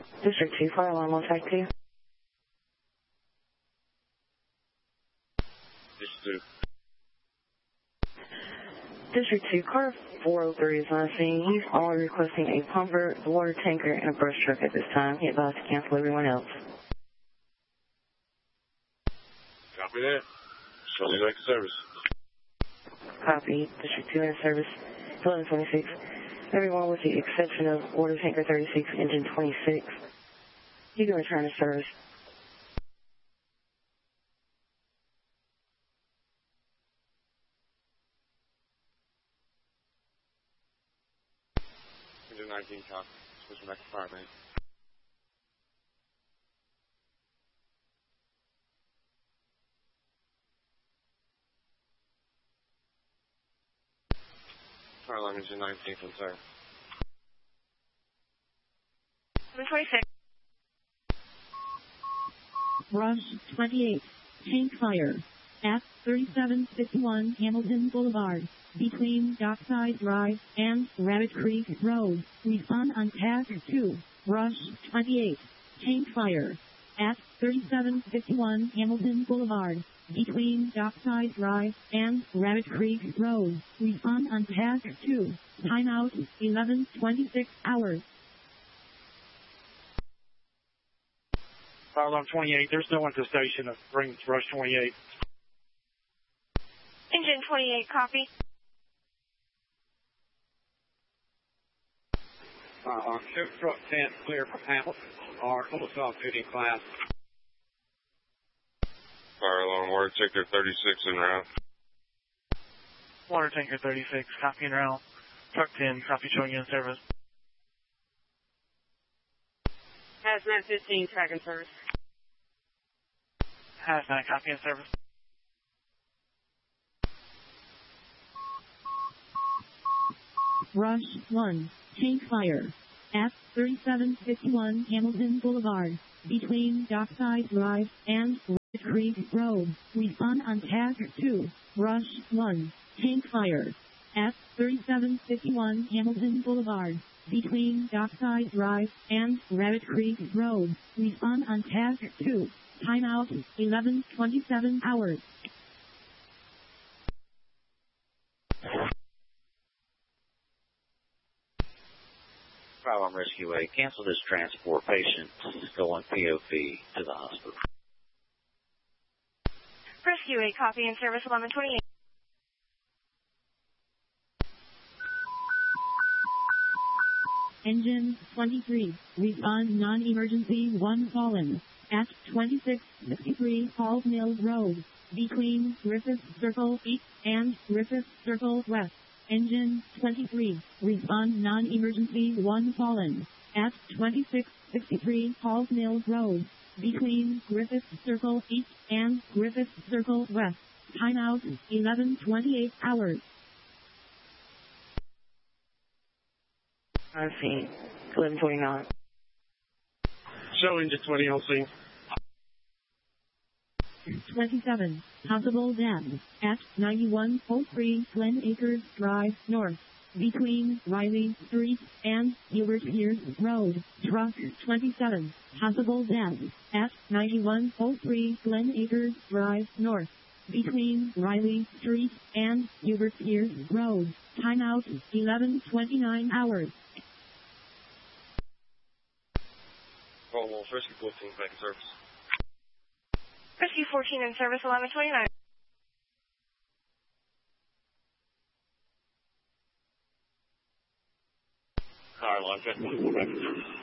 District 2, fire alarm on type 2. District 2. District 2, car 403 is on scene. He's only requesting a pumper, water tanker, and a brush truck at this time. He advised to cancel everyone else. Copy that. Show me back to service. Copy. District 2 in service. 1126. Everyone with the exception of water tanker 36, engine 26. You can return to service. Engine 19, copy. Switching back to fire, man. Fire alarm engine 19 from sir. 26. Rush 28. Tank fire. At 3751 Hamilton Boulevard. Between Dockside Drive and Rabbit Creek Road. Respond on task 2. Rush 28. Tank fire. At 3751 Hamilton Boulevard. Between Dockside Drive and Rabbit Creek Road. Respond on task 2. Timeout 11:26 hours. Fire alarm 28. There's no one at the station that brings Rush 28. Engine 28, copy. Ship truck 10 clear from Hamilton. Our full duty class. Fire alarm water tanker 36 en route. Water tanker 36, copy en route. Truck 10, copy showing you in service. Hazmat 15, track in service. Hazmat, copy in service. Rush 1. Tank fire. At 3751 Hamilton Boulevard. Between Dockside Drive and Rabbit Creek Road. Respond on task 2. Rush 1. Tank fire. At 3751 Hamilton Boulevard. Between Dockside Drive and Rabbit Creek Road. Respond on task 2. Timeout 11:27 hours. Fire alarm rescue A. Cancel this transport. Patient going POV to the hospital. Rescue 8, copy in service 1128. Engine 23. Respond non-emergency 1 fallen. At 2663 Halls Mills Road. Between Griffith Circle East and Griffith Circle West. Engine 23. Respond non-emergency 1 fallen. At 2663 Halls Mills Road. Between Griffith Circle East and Griffith Circle West. Timeout 11:28 hours. On scene. 1129. Show engine 20 on scene. 27. Possible death. At 9103 Glen Acres Drive North. Between Riley Street and Hubert Pierce Road. Truck 27. Possible death. At 9103 Glen Acres Drive North. Between Riley Street and Hubert Pierce Road. Timeout 11:29 hours. Call Rescue 14 back in service. Rescue 14 in service 1129. Fire alarm 24 back in service.